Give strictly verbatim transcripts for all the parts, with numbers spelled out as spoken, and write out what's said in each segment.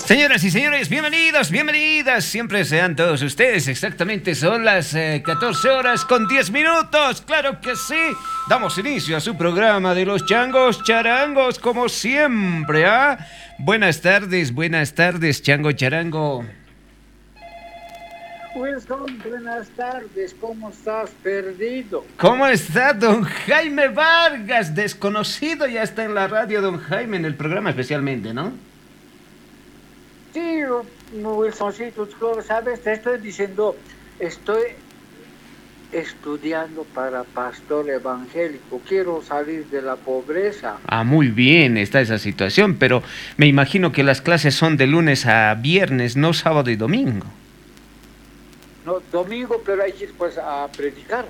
Señoras y señores, bienvenidos, bienvenidas. Siempre sean todos ustedes. Exactamente son las eh, catorce horas con diez minutos. Claro que sí. Damos inicio a su programa de los changos charangos, como siempre, ¿ah? Buenas tardes, buenas tardes, chango charango. Wilson, buenas tardes. ¿Cómo estás? Perdido. ¿Cómo está don Jaime Vargas? Desconocido, ya está en la radio don Jaime, en el programa especialmente, ¿no? Sí, Wilsoncito, sabes, te estoy diciendo, estoy estudiando para pastor evangélico, quiero salir de la pobreza. Ah, muy bien, está esa situación, pero me imagino que las clases son de lunes a viernes, no sábado y domingo. No, domingo, pero hay que ir pues a predicar.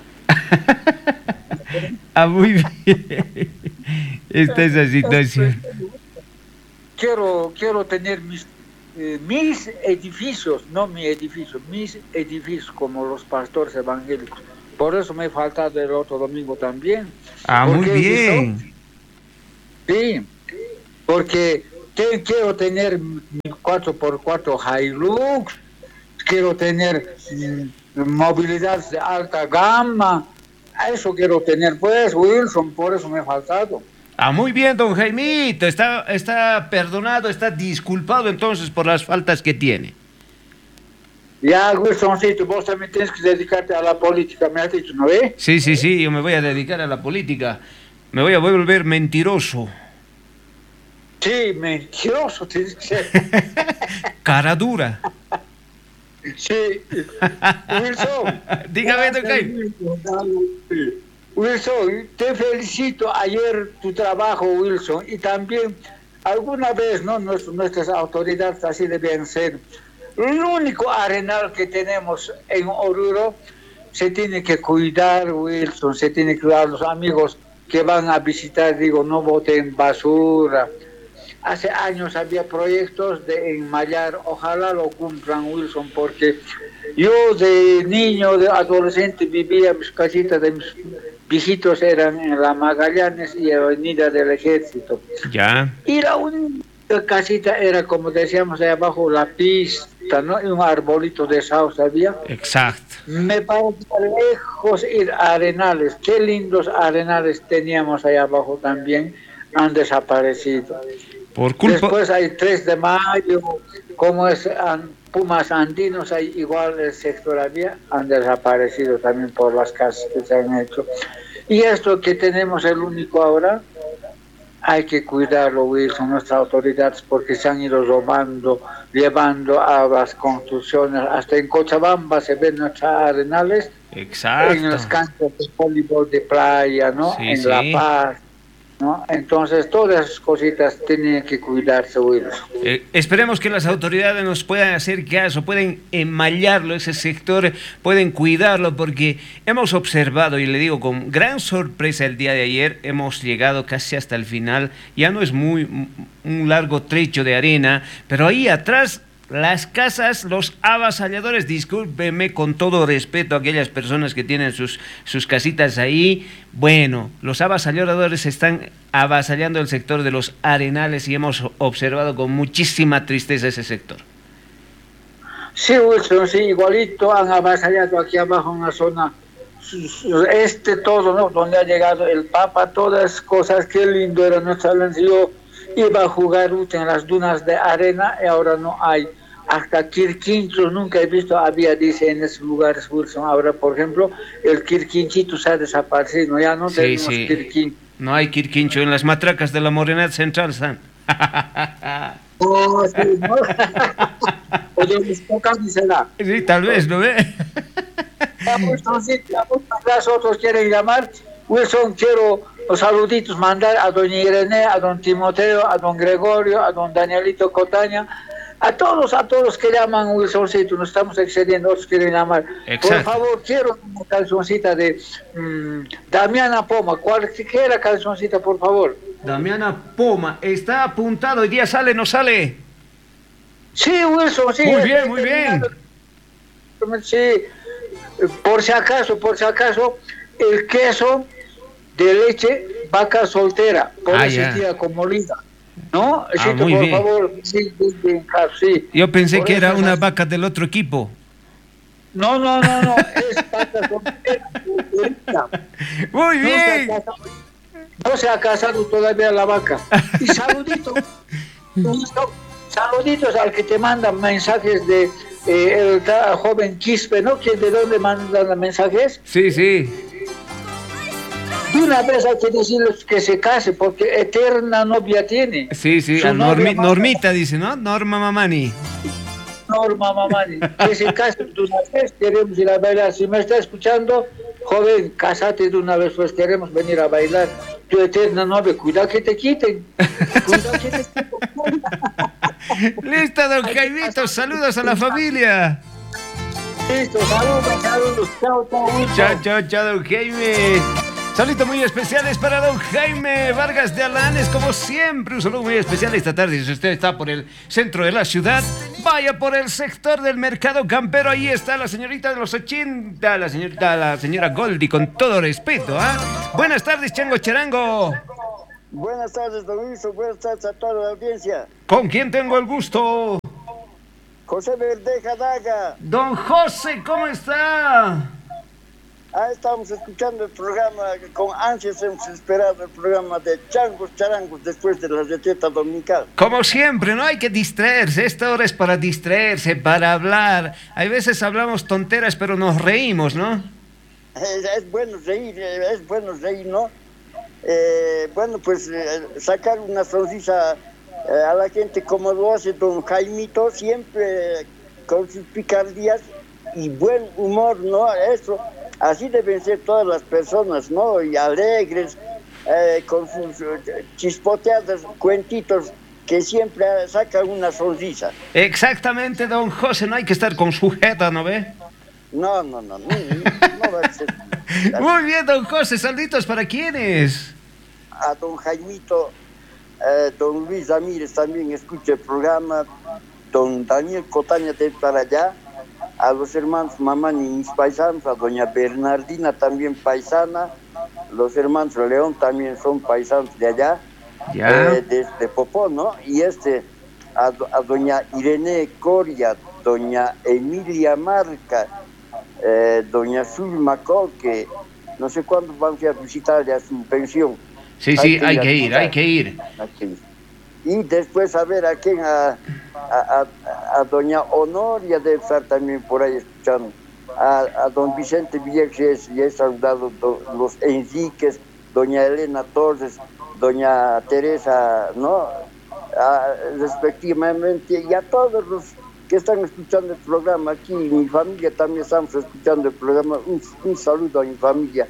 Ah, muy bien, está esa situación. Quiero, quiero tener mis Eh, mis edificios, no mi edificio, mis edificios como los pastores evangélicos. Por eso me falta el otro domingo también. Ah, muy bien. Sí, porque te, quiero tener mi cuatro por cuatro Hilux, quiero tener mm, movilidad de alta gama, eso quiero tener, pues, Wilson, por eso me ha faltado. Ah, muy bien, don Jaimito, está, está perdonado, está disculpado entonces por las faltas que tiene. Ya, Wilsoncito, vos también tienes que dedicarte a la política, me has dicho, ¿no ves? Sí, sí, sí, yo me voy a dedicar a la política, me voy a volver mentiroso. Sí, mentiroso tienes que ser. Cara dura. Sí, Wilson. Dígame, don Jaime. Wilson, te felicito ayer tu trabajo, Wilson, y también alguna vez, ¿no? Nuestras, nuestras autoridades así deben ser. El único arenal que tenemos en Oruro se tiene que cuidar, Wilson, se tiene que cuidar los amigos que van a visitar, digo, no boten basura. Hace años había proyectos de enmallar, ojalá lo cumplan, Wilson, porque yo de niño, de adolescente, vivía mis casitas de mis viejitos eran en la Magallanes y Avenida del Ejército. Ya. Y la única casita era, como decíamos, ahí abajo la pista, ¿no? Y un arbolito de sauce había. Exacto. Me parecía lejos ir a Arenales. Qué lindos arenales teníamos ahí abajo también. Han desaparecido. Por culpa... Después hay tres de mayo, como es Pumas Andinos, hay igual el sector había, han desaparecido también por las casas que se han hecho. Y esto que tenemos el único ahora, hay que cuidarlo, Wilson, nuestras autoridades, porque se han ido robando, llevando a las construcciones. Hasta en Cochabamba se ven nuestros arenales. Exacto. En los campos de voleibol de playa, ¿no? Sí, en sí. La Paz. ¿No? Entonces todas esas cositas tienen que cuidarse, Wilson. Eh, esperemos que las autoridades nos puedan hacer caso, pueden enmallarlo, ese sector, pueden cuidarlo, porque hemos observado, y le digo con gran sorpresa el día de ayer, hemos llegado casi hasta el final, ya no es muy un largo trecho de arena, pero ahí atrás las casas, los avasalladores, discúlpeme con todo respeto a aquellas personas que tienen sus, sus casitas ahí, bueno, los avasalladores están avasallando el sector de los arenales y hemos observado con muchísima tristeza ese sector. Sí, Wilson, sí, igualito han avasallado aquí abajo en la zona este todo, ¿no? Donde ha llegado el Papa, todas cosas, qué lindo era nuestra Alianza. Yo iba a jugar en las dunas de arena y ahora no hay. Hasta Quirquincho nunca he visto, había, dice, en esos lugares, Wilson. Ahora, por ejemplo, el Quirquinchito se ha desaparecido, ya no sí, tenemos sí. Quirquincho. No hay Quirquincho, en las matracas de la Morenat Central están. Oh, sí, ¿no? Oye, mis pocas ni será. Sí, tal vez, ¿no ve? Wilson, sí, las otros quieren llamar. Wilson, quiero los saluditos mandar a doña Irene, a don Timoteo, a don Gregorio, a don Danielito Cotaña, a todos, a todos que llaman, Wilsoncito, nos estamos excediendo, otros quieren llamar. Exacto. Por favor, quiero una cancioncita de mmm, Damiana Poma, cualquiera cancioncita, por favor. Damiana Poma, está apuntado, hoy día sale, ¿no sale? Sí, Wilson, sí. Muy bien, muy bien. Sí, por si acaso, por si acaso, el queso de leche vaca soltera, por ah, ese día con molida. ¿No? Ah, Sí, muy por bien. favor, sí, sí, sí, ah, sí. Yo pensé Por que eso era una es- vaca del otro equipo. No, no, no, no, es vaca soltera. Muy No se ha bien. casado, no se ha casado todavía la vaca. Y saludito, listo, saluditos al que te mandan mensajes de eh, el ta- joven Quispe, ¿no? ¿Quién de dónde mandan los mensajes? Sí, sí. De una vez hay que decirles que se case, porque eterna novia tiene. Sí, sí. A Su novia Normi- manda Normita dice, ¿no? Norma Mamani. Norma Mamani, que se case de una vez, queremos ir a bailar. Si me está escuchando, joven, cásate de una vez, pues queremos venir a bailar. Tu eterna novia, cuidado que te quiten. Cuidado que te quiten. Listo, don Hay que Jaimito. pasar- Saludos a la familia. Listo, saludos, saludos. Chao, chao, Wilson. Chao, chao, chao, don Jaime. Saludos muy especiales para don Jaime Vargas de Alanes, como siempre. Un saludo muy especial esta tarde. Si usted está por el centro de la ciudad, vaya por el sector del mercado campero. Ahí está la señorita de los ochenta, la señorita, la señora Goldi, con todo respeto. ¿Ah? Buenas tardes, Chango Charango. Buenas tardes, don Wilson. Buenas tardes a toda la audiencia. ¿Con quién tengo el gusto? José Verdeja Daga. Don José, ¿cómo está? Ah, estamos escuchando el programa, con ansias hemos esperado el programa de Changos Charangos después de la receta dominical. Como siempre, no hay que distraerse. Esta hora es para distraerse, para hablar. Hay veces hablamos tonteras, pero nos reímos, ¿no? Es, es bueno reír, eh, es bueno reír, ¿no? Eh, bueno, pues eh, sacar una sonrisa eh, a la gente como lo hace don Jaimito, siempre eh, con sus picardías y buen humor, ¿no? Eso, así deben ser todas las personas, ¿no? Y alegres, eh, con sus eh, chispoteadas, cuentitos que siempre sacan una sonrisa. Exactamente, don José. No hay que estar con sujeta, ¿no ve? No, no, no, no, no va a ser. Muy bien, don José. Saluditos para quiénes. A don Jaimito, eh, don Luis Ramírez también escucha el programa, don Daniel Cotaña de para allá, a los hermanos Mamani, mis paisanos, a doña Bernardina también paisana, los hermanos León también son paisanos de allá, Ya. eh, desde Popó, ¿no? Y este, a, do- a doña Irene Coria, doña Emilia Marca, eh, doña Zulma Coque, no sé cuándo van a visitarle a su pensión. Sí, sí, hay que ir, hay que ir. Aquí. Y después a ver a quién, a, a, a, a doña Honoria debe estar también por ahí escuchando, a, a don Vicente Villegas, y he saludado do, los Enriques, doña Elena Torres, doña Teresa, ¿no? A, respectivamente, y a todos los que están escuchando el programa aquí, mi familia también estamos escuchando el programa, un, un saludo a mi familia.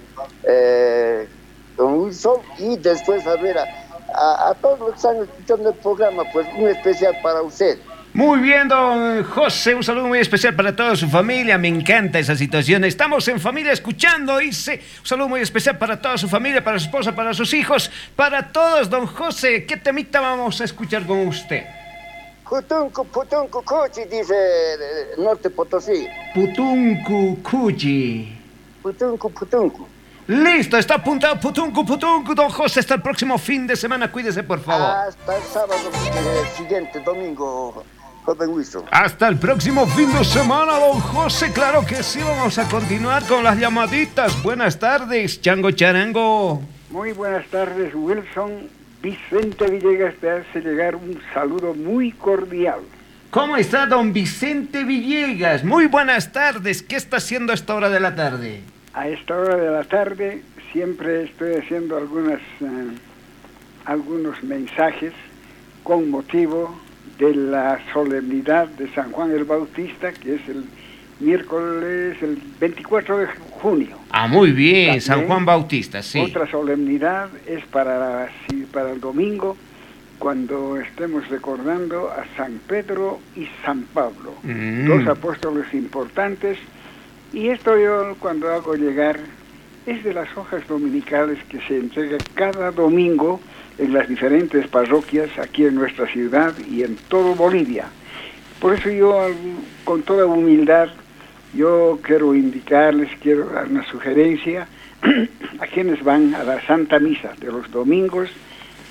Eh, don Wilson, y después a ver a, a, a todos los que están escuchando el programa, pues un especial para usted. Muy bien, don José. Un saludo muy especial para toda su familia. Me encanta esa situación. Estamos en familia escuchando. Dice un saludo muy especial para toda su familia, para su esposa, para sus hijos, para todos, don José. ¿Qué temita vamos a escuchar con usted? Putuncu, putuncu, cuchi, dice eh, Norte Potosí. Putuncu Cuchi. Putuncu, putuncu. Listo, está apuntado. Putuncu, putuncu, don José. Hasta el próximo fin de semana. Cuídese, por favor. Hasta el sábado eh, siguiente, domingo, joven Wilson. Hasta el próximo fin de semana, don José. Claro que sí, vamos a continuar con las llamaditas. Buenas tardes, Chango Charango. Muy buenas tardes, Wilson. Vicente Villegas te hace llegar un saludo muy cordial. ¿Cómo está don Vicente Villegas? Muy buenas tardes. ¿Qué está haciendo a esta hora de la tarde? A esta hora de la tarde siempre estoy haciendo algunas, eh, algunos mensajes con motivo de la solemnidad de San Juan el Bautista, que es el miércoles, el veinticuatro de junio. Ah, muy bien, También, San Juan Bautista, sí. Otra solemnidad es para, sí, para el domingo, cuando estemos recordando a San Pedro y San Pablo, Mm. dos apóstoles importantes. Y esto yo cuando hago llegar es de las hojas dominicales que se entrega cada domingo en las diferentes parroquias aquí en nuestra ciudad y en todo Bolivia. Por eso yo, con toda humildad, yo quiero indicarles, quiero dar una sugerencia a quienes van a la Santa Misa de los domingos,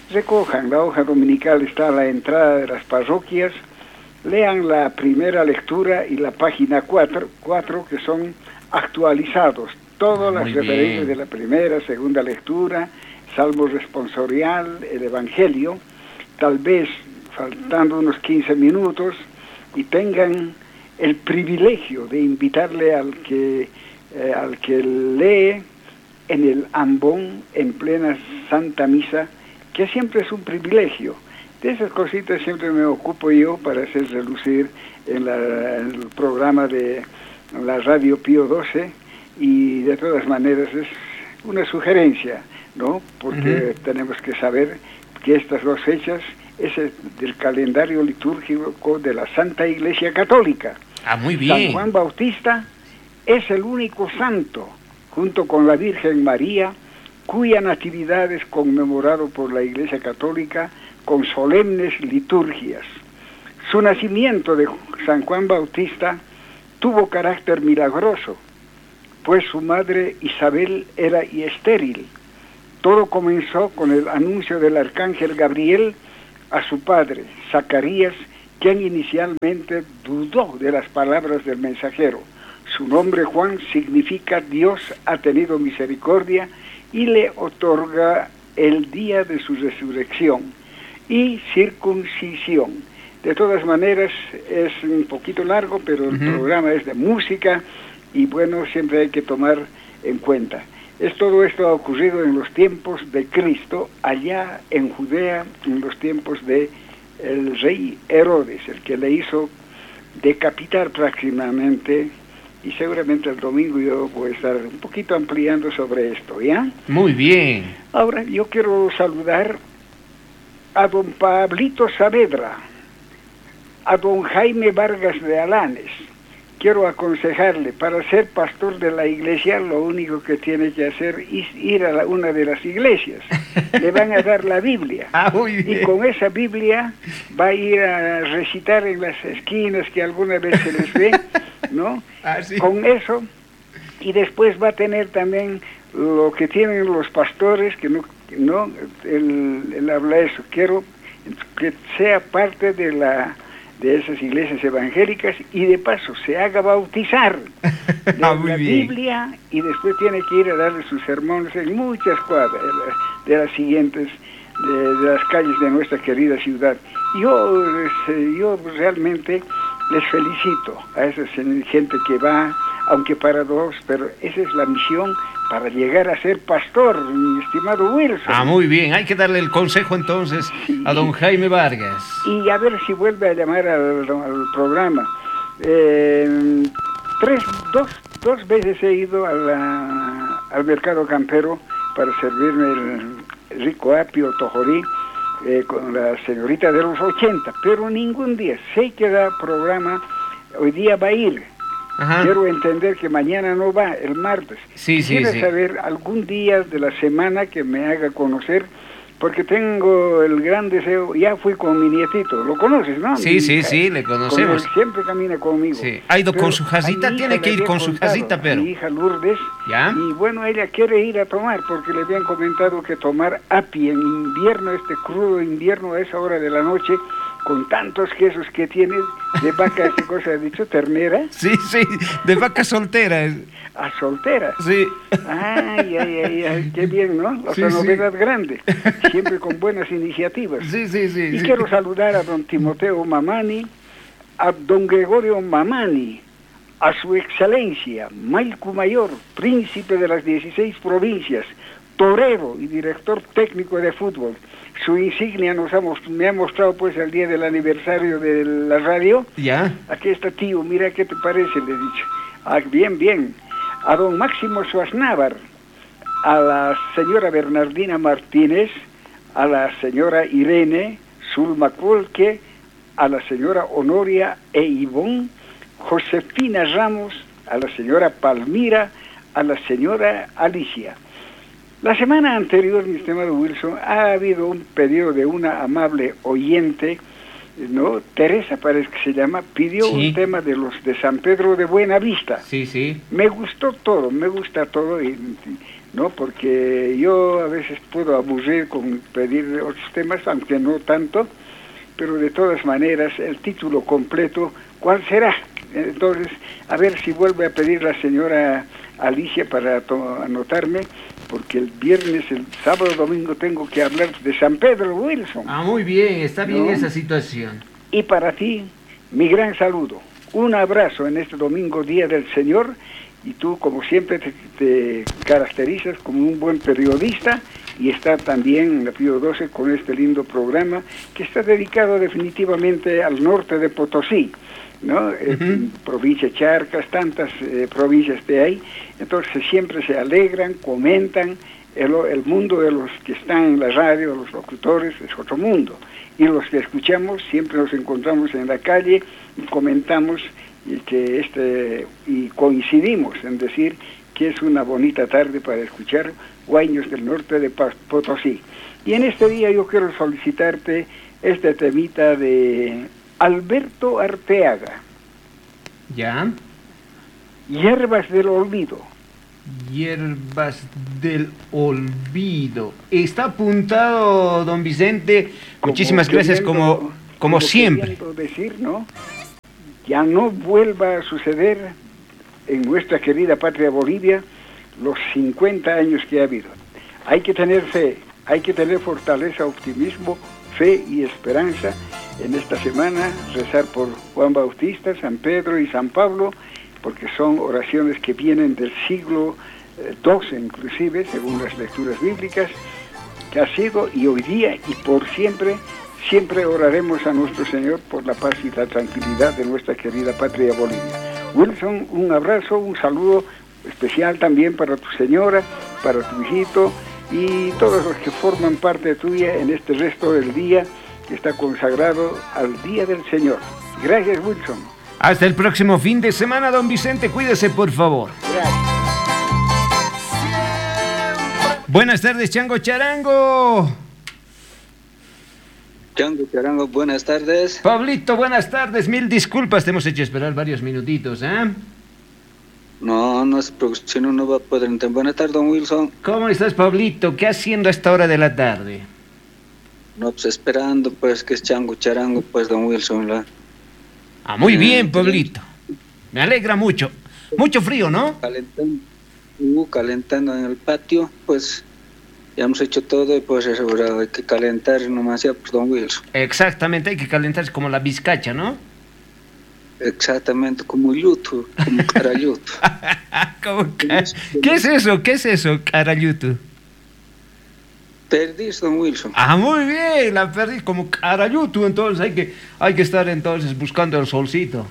recojan la hoja dominical, está a la entrada de las parroquias, lean la primera lectura y la página cuatro, cuatro que son actualizados, todas las Muy referencias bien. de la primera, segunda lectura, Salmo responsorial, el Evangelio, tal vez faltando unos quince minutos, y tengan el privilegio de invitarle al que, eh, al que lee en el ambón, en plena Santa Misa, que siempre es un privilegio. De esas cositas siempre me ocupo yo para hacer relucir en, la, en el programa de la Radio Pío doce, y de todas maneras es una sugerencia, ¿no? Porque uh-huh. tenemos que saber que estas dos fechas es el, del calendario litúrgico de la Santa Iglesia Católica. Ah, muy bien. San Juan Bautista es el único santo, junto con la Virgen María, cuya natividad es conmemorado por la Iglesia Católica con solemnes liturgias. Su nacimiento de San Juan Bautista tuvo carácter milagroso, pues su madre Isabel era estéril. Todo comenzó con el anuncio del arcángel Gabriel a su padre, Zacarías, quien inicialmente dudó de las palabras del mensajero. Su nombre Juan significa Dios ha tenido misericordia, y le otorga el día de su resurrección y circuncisión. De todas maneras es un poquito largo, pero el uh-huh. programa es de música y bueno, siempre hay que tomar en cuenta. Es, todo esto ha ocurrido en los tiempos de Cristo, allá en Judea, en los tiempos de el rey Herodes, el que le hizo decapitar prácticamente, y seguramente el domingo yo voy a estar un poquito ampliando sobre esto, ¿ya? Muy bien. Ahora yo quiero saludar a don Pablito Saavedra, a don Jaime Vargas de Alanes. Quiero aconsejarle, para ser pastor de la iglesia, lo único que tiene que hacer es ir a la, una de las iglesias. Le van a dar la Biblia. Ah, muy bien. Y con esa Biblia va a ir a recitar en las esquinas que alguna vez se les ve, ¿no? Ah, sí. Con eso, y después va a tener también lo que tienen los pastores, que no, no él, él habla eso. Quiero que sea parte de la... de esas iglesias evangélicas, y de paso se haga bautizar de ah, la bien. Biblia, y después tiene que ir a darle sus sermones en muchas cuadras de las siguientes, de, de las calles de nuestra querida ciudad. Yo, yo realmente les felicito a esa gente que va, aunque para dos, pero esa es la misión para llegar a ser pastor, mi estimado Wilson. Ah, muy bien, hay que darle el consejo entonces sí. a don Jaime Vargas. Y a ver si vuelve a llamar al, al programa. Eh, tres, dos, dos veces he ido a la, al mercado campero para servirme el rico apio tojorí eh, con la señorita de los ochenta, pero ningún día, sé que da programa, hoy día va a ir. Ajá. Quiero entender que mañana no va, el martes. Sí, sí, Quiero sí. saber algún día de la semana que me haga conocer, porque tengo el gran deseo, ya fui con mi nietito, ¿lo conoces, no? Sí, mi sí, hija, sí, le conocemos. Con él, siempre camina conmigo. Sí. Ha ido pero con su casita, tiene que ir con su casita, pero... Mi hija Lourdes, ¿ya? Y bueno, ella quiere ir a tomar, porque le habían comentado que tomar api en invierno, este crudo invierno a esa hora de la noche, con tantos quesos que tiene, de vaca, ¿qué cosa ha dicho? ¿Ternera? Sí, sí, de vaca soltera. ¿A soltera? Sí. Ay, ay, ay, ay, qué bien, ¿no? Otra sí, novedad sí. grande, siempre con buenas iniciativas. Sí, sí, sí. Y sí. quiero saludar a don Timoteo Mamani, a don Gregorio Mamani, a su excelencia, Maicu Mayor, príncipe de las dieciséis provincias, torero y director técnico de fútbol. Su insignia nos ha most- me ha mostrado pues el día del aniversario de la radio. Ya. Aquí está, tío, mira qué te parece, le he dicho. Ah, bien, bien. A don Máximo Suaznávar, a la señora Bernardina Martínez, a la señora Irene Zulma Colque, a la señora Honoria e Ivonne, Josefina Ramos, a la señora Palmira, a la señora Alicia. La semana anterior, mi estimado Wilson, ha habido un pedido de una amable oyente ¿no? Teresa parece que se llama, pidió Sí. un tema de los de San Pedro de Buenavista. Sí, sí. Me gustó todo, me gusta todo, y, ¿no? Porque yo a veces puedo aburrir con pedir otros temas, aunque no tanto, pero de todas maneras el título completo, ¿cuál será? Entonces, a ver si vuelve a pedir la señora Alicia para anotarme, porque el viernes, el sábado, domingo tengo que hablar de San Pedro, Wilson. Ah, muy bien, está bien ¿No? esa situación. Y para ti, mi gran saludo. Un abrazo en este domingo, Día del Señor, y tú, como siempre, te, te caracterizas como un buen periodista, y está también en la Pío doce con este lindo programa que está dedicado definitivamente al norte de Potosí, ¿no? Uh-huh. eh, provincia Charcas, tantas eh, provincias de ahí. Entonces siempre se alegran, comentan. El, el mundo de los que están en la radio, los locutores, es otro mundo. Y los que escuchamos siempre nos encontramos en la calle y comentamos y que este y coincidimos en decir que es una bonita tarde para escuchar Guaños del Norte de Potosí. Y en este día yo quiero solicitarte este temita de Alberto Arteaga. ¿Ya? Hierbas del Olvido. Hierbas del Olvido. Está apuntado, don Vicente. Como Muchísimas gracias, como, como, como siempre. Decir, ¿no? Ya no vuelva a suceder en nuestra querida patria Bolivia los cincuenta años que ha habido. Hay que tener fe, hay que tener fortaleza, optimismo, fe y esperanza. En esta semana rezar por Juan Bautista, San Pedro y San Pablo, porque son oraciones que vienen del siglo doce inclusive, según las lecturas bíblicas, que ha sido y hoy día y por siempre, siempre oraremos a nuestro Señor por la paz y la tranquilidad de nuestra querida patria Bolivia. Wilson, un abrazo, un saludo especial también para tu señora, para tu hijito y todos los que forman parte tuya en este resto del día que está consagrado al Día del Señor. Gracias, Wilson. Hasta el próximo fin de semana, don Vicente. Cuídese, por favor. Gracias. Buenas tardes, Chango Charango. Chango Charango, buenas tardes. Pablito, buenas tardes. Mil disculpas, te hemos hecho esperar varios minutitos, ¿eh? No, no se preocupe, si no, no va a poder entender. Buenas tardes, don Wilson. ¿Cómo estás, Pablito? ¿Qué haciendo a esta hora de la tarde? No, pues esperando, pues, que es Chango Charango, pues, don Wilson, la... Ah, muy bien, Pablito. Me alegra mucho. Mucho frío, ¿no? Calentando, uh, calentando en el patio, pues ya hemos hecho todo y pues ahora hay que calentar nomás ya, pues, don Wilson. Exactamente, hay que calentarse como la bizcacha, ¿no? Exactamente, como yutu, como carayutu. ¿Cómo ca... ¿Qué es eso? ¿Qué es eso, carayutu? Perdís, don Wilson. Ah, muy bien, la perdí como carayutu, entonces hay que, hay que estar entonces buscando el solcito.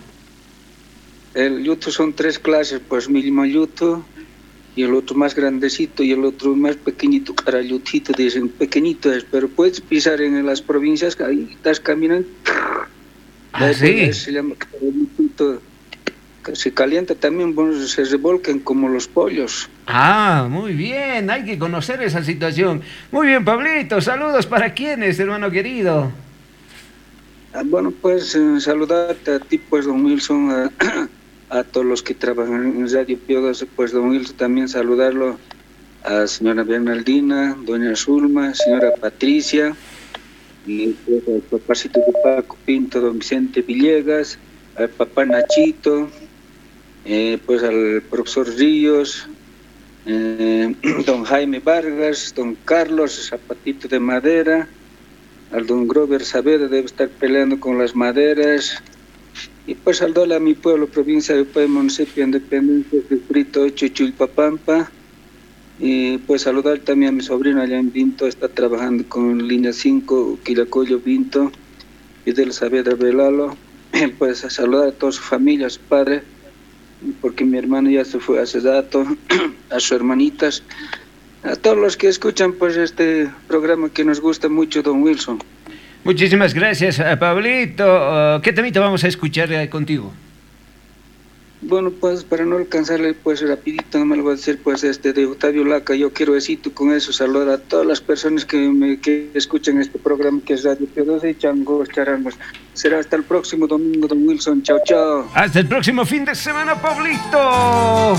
El yutu son tres clases, pues mínimo yutu, y el otro más grandecito, y el otro más pequeñito, carayutito, dicen, pequeñito es, pero puedes pisar en las provincias, ahí estás caminando. Ah, sí. Se llama carayutito. Se calienta también, bueno, se revolcan como los pollos. Ah, muy bien, hay que conocer esa situación. Muy bien, Pablito, saludos para quienes, hermano querido. Ah, bueno, pues eh, saludarte a ti, pues, don Wilson, a, a todos los que trabajan en Radio Pío doce, pues, don Wilson, también saludarlo a señora Bernardina, doña Zulma, señora Patricia, y pues al papacito de Paco Pinto, don Vicente Villegas, al papá Nachito, Eh, pues al profesor Ríos, eh, don Jaime Vargas, don Carlos Zapatito de Madera, al don Grover Saavedra, debe estar peleando con las maderas, y pues saludar a mi pueblo, provincia de Upay, municipio independiente de Brito ocho, Chulpapampa, y pues saludar también a mi sobrino allá en Vinto, está trabajando con línea cinco, Quilacoyo Vinto, y del Saavedra Velalo, pues a saludar a toda su familia, a su padre, porque mi hermano ya se fue hace rato, a sus hermanitas, a todos los que escuchan pues este programa que nos gusta mucho, don Wilson. Muchísimas gracias, Pablito. Uh, ¿Qué temita vamos a escuchar uh, contigo? Bueno, pues para no alcanzarle, pues rapidito, no me lo voy a decir, pues este de Octavio Laca, yo quiero decir con eso, saludar a todas las personas que me que escuchan este programa que es Radio Piadosa y Changos Charangos. Será hasta el próximo domingo, don Wilson, chao, chao. Hasta el próximo fin de semana, Pablito.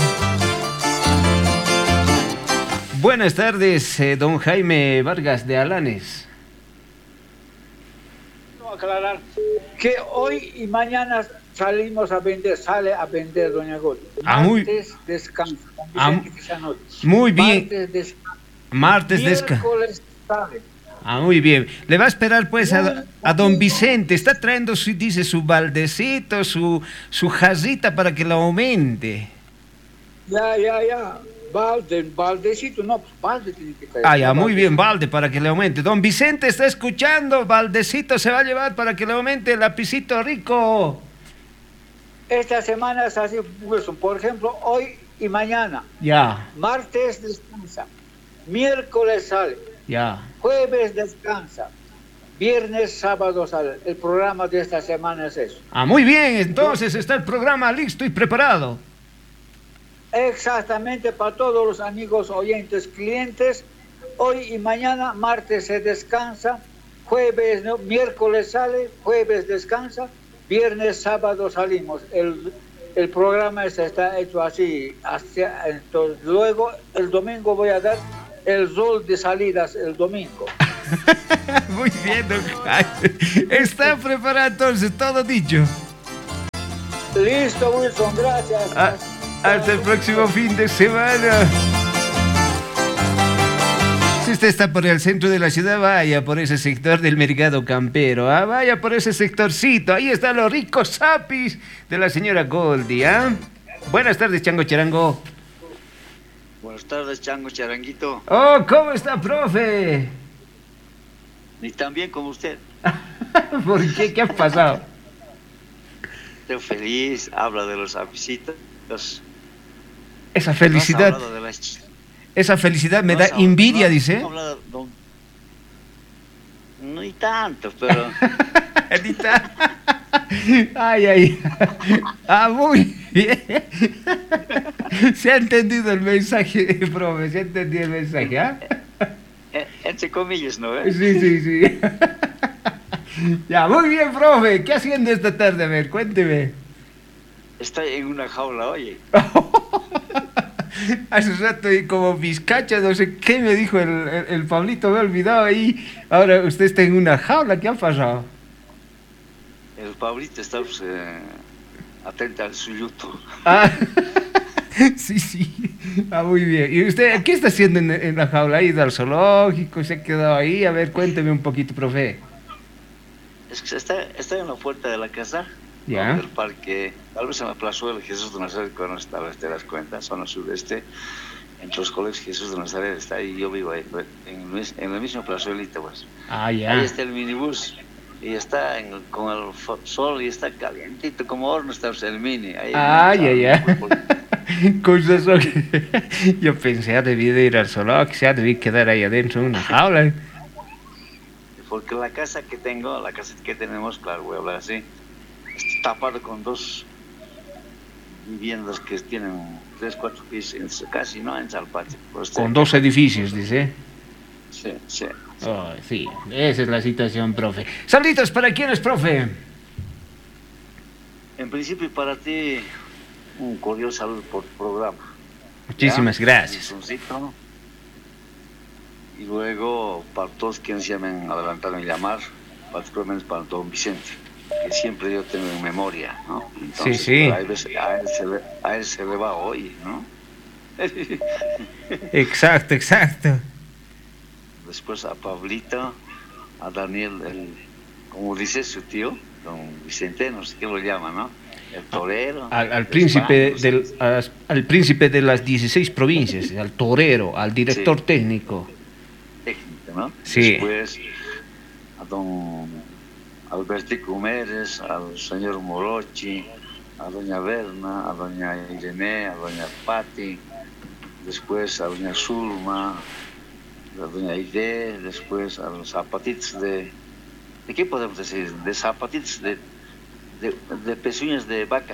Buenas tardes, eh, don Jaime Vargas de Alanes. Quiero aclarar que hoy y mañana salimos a vender, sale a vender Doña Gol. Ah, muy- Martes descansa. con Ah, Vicente Quijanote. muy bien. Martes descansa. Martes descansa. Miércoles sale. Ah, muy bien. Le va a esperar pues a, a don Vicente. Está trayendo, su, dice, su baldecito, su, su jarrita para que la aumente. Ya, ya, ya. Balde, baldecito, no, pues balde tiene que caer. Ah, ya, muy bien, balde para que le aumente. Don Vicente está escuchando, baldecito se va a llevar para que le aumente el lapicito rico. Esta semana es así, Wilson. Por ejemplo, hoy y mañana. Ya, Martes descansa. Miércoles sale. ya. Jueves descansa. Viernes, sábado sale. El programa de esta semana es eso. Ah, muy bien, entonces está el programa listo y preparado. Exactamente para todos los amigos oyentes, clientes. Hoy y mañana, martes se descansa. Jueves, no, miércoles sale. Jueves descansa. Viernes, sábado salimos. El, el programa este está hecho así. Hacia, entonces, luego, el domingo voy a dar el rol de salidas el domingo. Muy bien, don Jaime. Está preparado entonces, todo dicho. Listo, Wilson, gracias. Ah, hasta el próximo fin de semana. Si usted está por el centro de la ciudad, vaya por ese sector del mercado campero, ¿ah? Vaya por ese sectorcito. Ahí están los ricos zapis de la señora Goldie, ¿ah? Buenas tardes, Chango Charango. Buenas tardes, Chango Charanguito. Oh, ¿cómo está, profe? Ni tan bien como usted. ¿Por qué? ¿Qué ha pasado? Estoy feliz, habla de los avisitos. Esa felicidad, No has hablado de las ch- esa felicidad me no da has hab- envidia, no- dice. no has hablado- no, no hay tanto, pero Anita. Ay, ay. Ah, muy bien. Se ha entendido el mensaje, profe, se ha entendido el mensaje, ¿ah? eh, entre comillas, ¿no? ¿Eh? Sí, sí, sí. Ya, muy bien, profe. ¿Qué haciendo esta tarde? A ver, cuénteme. Estoy en una jaula, oye. Hace rato y como bizcacha, no sé qué me dijo el, el, el Pablito, me ha olvidado ahí. Ahora usted está en una jaula, ¿qué ha pasado? El Pablito está pues, eh, atento al suyuto. Ah, sí, sí. Ah, muy bien. ¿Y usted qué está haciendo en, en la jaula? ¿Ha ido al zoológico? ¿Se ha quedado ahí? A ver, cuénteme un poquito, profe. Es que está, está en la puerta de la casa. Ya. Del parque, tal vez en la plazuela Jesús de Nazaret, cuando tal vez te das cuenta, zona sudeste, entre los colegios Jesús de Nazaret está ahí, yo vivo ahí, en, el mis- en la misma plazuelita, pues. Ah, ya. Ahí está el minibús, y está en el- con el fo- sol, y está calientito, como horno está el mini. Ahí Ah, en el- ya, ya. Con razón que- yo pensé, ha debido ir al zoológico, se ha debido quedar ahí adentro en una jaula. Porque la casa que tengo, la casa que tenemos, claro, voy a hablar así, está tapado con dos viviendas que tienen tres, cuatro pisos, casi, ¿no? En Salpate. Pues, Con dos edificios, dice. Sí, sí. Oh, sí, esa es la situación, profe. Saluditos para quiénes, profe. En principio, para ti, un cordial saludo por programa. Muchísimas ¿Ya? gracias. Wilsoncito. Y luego, para todos quienes se llamen adelantaron a llamar, particularmente para don Vicente, que siempre yo tengo en memoria, ¿no? Entonces, Sí, sí. pues, hay veces- a, él se le, a él se le va hoy, ¿no? Exacto, exacto. Después a Pablito, a Daniel, el, como dice su tío, don Vicente, no sé qué lo llama, ¿no? El torero. Al, al el príncipe España, del, as- al príncipe de las dieciséis provincias, al torero, al director Sí. técnico. técnico, ¿no? Sí. Después a don Albertico Mérez, al señor Morochi, a doña Berna, a doña Irene, a doña Patti, después a doña Zulma, a doña Aide, después a los zapatitos de... ¿De qué podemos decir? De zapatitos de, de, de pezuñas de vaca.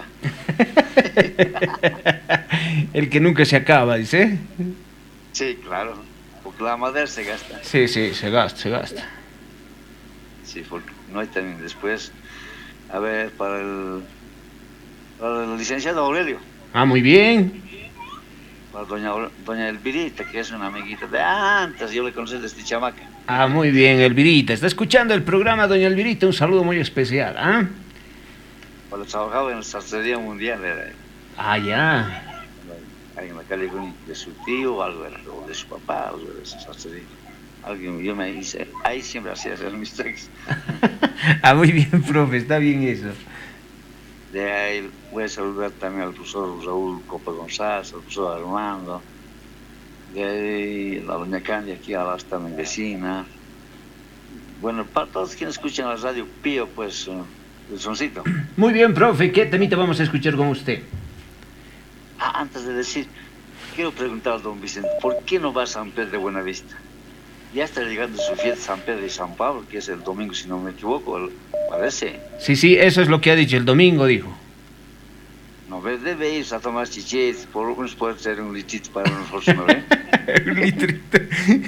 El que nunca se acaba, dice. Sí, claro, porque la madera se gasta. Sí, sí, se gasta, se gasta. Sí, porque no hay también después. A ver, para el, para el licenciado Aurelio. Ah, muy bien. Para doña, doña Elvirita, que es una amiguita de antes, yo le conocí desde chamaca. Ah, muy bien, Elvirita. Está escuchando el programa, doña Elvirita, un saludo muy especial, ¿ah? ¿eh? Cuando trabajaba en la Salsería Mundial, era Ah, ya. ahí en la calle de su tío, algo era, o de su papá, algo de esa salsería. Alguien, yo me hice, ahí siempre hacía hacer mis tricks. Ah, muy bien, profe, está bien eso. De ahí voy a saludar también al profesor Raúl Copa González, al profesor Armando. De ahí la doña Candia, aquí a la también vecina. Bueno, para todos quienes escuchan la radio Pío, pues, uh, el soncito. Muy bien, profe, ¿qué temita vamos a escuchar con usted? Ah, antes de decir, quiero preguntar al don Vicente, ¿por qué no va a San Pedro de Buenavista? Ya está llegando su fiesta San Pedro y San Pablo, que es el domingo, si no me equivoco, parece. Sí, sí, eso es lo que ha dicho el domingo, dijo. No, debe irse a tomar chichetes, por lo menos puede ser un litrito para nosotros, ¿no ve? Un litrito.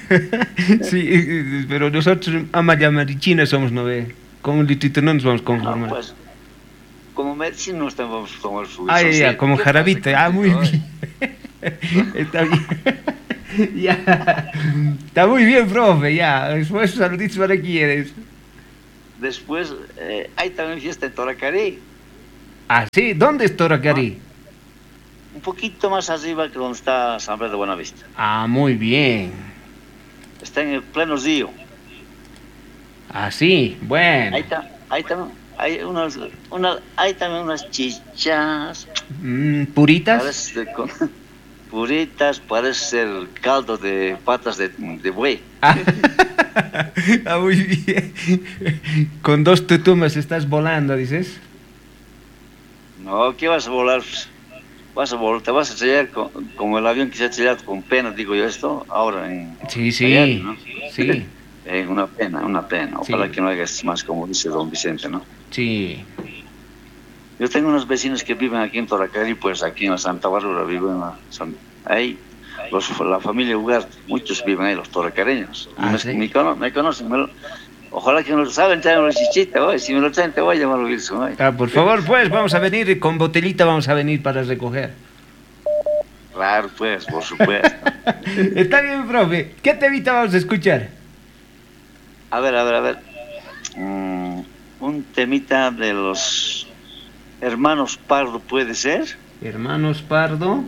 Sí, pero nosotros amayamarichinas somos, ¿no ve? Con un litrito no nos vamos a conformar. No, pues, como medicina no estamos a tomar su... Ah, ya, ya, como jarabito. Ah, muy bien. Está bien. Ya. Está muy bien, profe, ya. Después saluditos para quieres. Después, eh, hay también fiesta en Toracarí. Ah, sí, ¿dónde es Toracarí? Ah, un poquito más arriba que donde está San Pedro de Buenavista. Ah, muy bien. Está en el pleno río. Ah, sí, bueno. Ahí, ta, ahí también hay, unos, una, hay también unas chichas. Mm, ¿Puritas? Parece con, puritas, parece ser caldo de patas de, de buey. Ah, ah, muy bien. Con dos tutumas estás volando, dices. No, ¿qué vas a volar? Vas a volar, te vas a estrellar con, como el avión que se ha estrellado con pena, digo yo esto, ahora en... Sí, sí, Miami, ¿no? sí. Eh, una pena, una pena. Ojalá sí. Que no hagas más como dice don Vicente, ¿no? Sí. Yo tengo unos vecinos que viven aquí en Toracarí, pues aquí en la Santa Bárbara viven la, son, ahí, los, la familia Ugarte, muchos viven ahí, los toracareños. Ah, me, ¿sí? me, conocen, me conocen, me lo, ojalá que me lo saben, traen los chichitas, hoy, si me lo traen te voy a llamar a Wilson. Hoy. Ah, por favor, pues, vamos a venir, con botellita vamos a venir para recoger. Claro, pues, por supuesto. Está bien, profe. ¿Qué temita vamos a escuchar? A ver, a ver, a ver. Mm, un temita de los hermanos Pardo, ¿puede ser? Hermanos Pardo.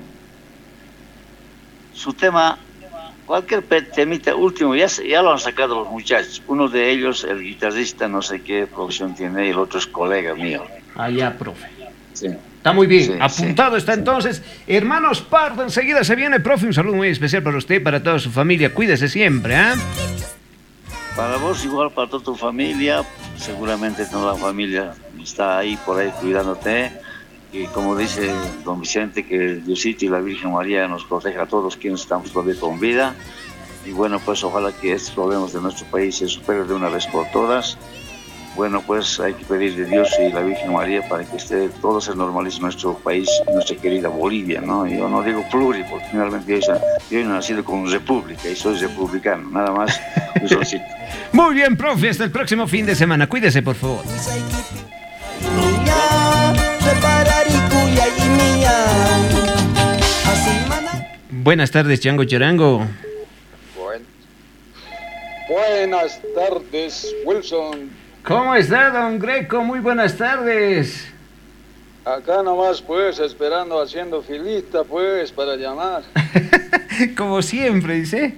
Su tema, cualquier temita último, ya, ya lo han sacado los muchachos. Uno de ellos, el guitarrista, no sé qué profesión tiene, y el otro es colega mío. Ah, ya, profe. Sí. Está muy bien, sí, apuntado sí, está sí. Entonces. Hermanos Pardo, enseguida se viene, profe. Un saludo muy especial para usted y para toda su familia. Cuídese siempre, ¿ah? ¿eh? Para vos, igual para toda tu familia, seguramente toda la familia está ahí por ahí cuidándote. Y como dice don Vicente, que Diosito y la Virgen María nos proteja a todos quienes estamos todavía con vida. Y bueno, pues ojalá que estos problemas de nuestro país se superen de una vez por todas. Bueno, pues hay que pedir de Dios y la Virgen María para que esté todo se normalice en nuestro país, nuestra querida Bolivia, ¿no? Yo no digo pluri, porque finalmente yo, yo he nacido con república y soy republicano, nada más. Muy bien, profe, hasta el próximo fin de semana. Cuídese, por favor. Buenas tardes, Chango Charango. Buen. Buenas tardes, Wilson. ¿Cómo está, don Greco? Muy buenas tardes. Acá nomás, pues, esperando, haciendo filita, pues, para llamar. Como siempre, dice.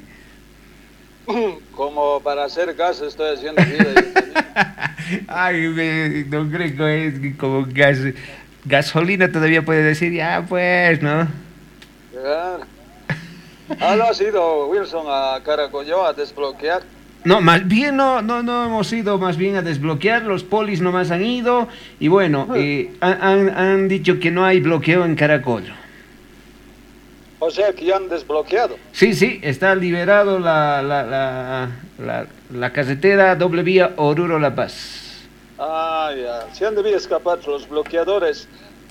Como para hacer caso estoy haciendo fila. Ay, me, don Greco, es como gas, gasolina todavía puede decir, ya pues, ¿no? Claro. Ah, ¿no has ido, Wilson, a Caracollo a desbloquear? No, más bien no, no, no hemos ido más bien a desbloquear, los polis nomás han ido y bueno, eh, han, han dicho que no hay bloqueo en Caracollo. O sea que ya han desbloqueado. Sí, sí, está liberado la, la, la, la, la carretera doble vía Oruro-La Paz. Ah, ya, se han debido escapar los bloqueadores.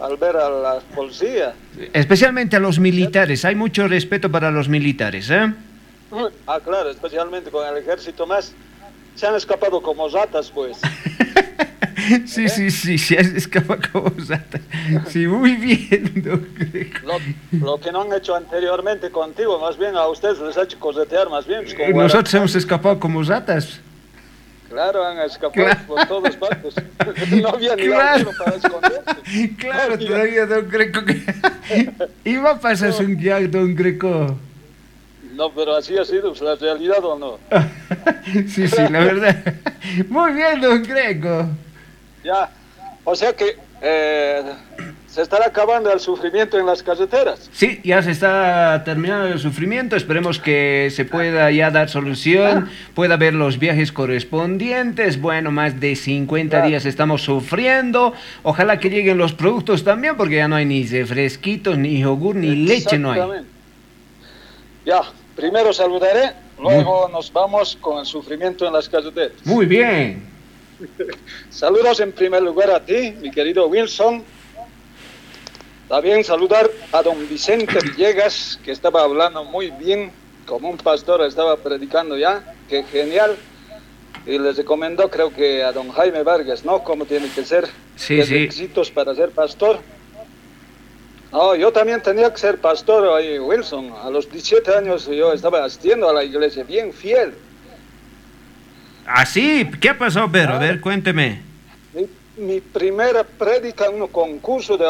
al ver a la policía. Especialmente a los militares, hay mucho respeto para los militares, ¿eh? Ah, claro, especialmente con el ejército más. Se han escapado como ratas, pues. Sí, sí, sí, se escapa como ratas. Sí, muy bien, don Greco. Lo, lo que no han hecho anteriormente contigo, más bien a ustedes les ha hecho corretear, más bien. Pues, como Nosotros era- hemos escapado como ratas. Claro, han escapado Claro. por todas partes. No había ni Claro. claro. Para esconderse. Claro, No, todavía don Greco. que- Iba a pasarse un día, don Greco. No, pero así ha sido pues, la realidad, ¿o no? Sí, sí, la verdad. Muy bien, don Greco. Ya, o sea que eh, se estará acabando el sufrimiento en las carreteras. Sí, ya se está terminando el sufrimiento. Esperemos que se pueda ya dar solución, pueda haber los viajes correspondientes. Bueno, más de cincuenta Claro. días estamos sufriendo. Ojalá que lleguen los productos también, porque ya no hay ni refresquitos, ni yogur, ni leche, no hay. Exactamente. Ya, primero saludaré, luego nos vamos con el sufrimiento en las carreteras. Muy bien. Saludos en primer lugar a ti, mi querido Wilson. También saludar a don Vicente Villegas, que estaba hablando muy bien, como un pastor estaba predicando ya, que genial. Y les recomendó, creo que a don Jaime Vargas, ¿no? Cómo tiene que ser, Sí, qué sí. requisitos para ser pastor. No, yo también tenía que ser pastor ahí, Wilson. A los diecisiete años yo estaba asistiendo a la iglesia, bien fiel. ¿Ah, sí? ¿Qué ha pasado, Pedro? A ver, cuénteme. Mi, mi primera prédica en un concurso de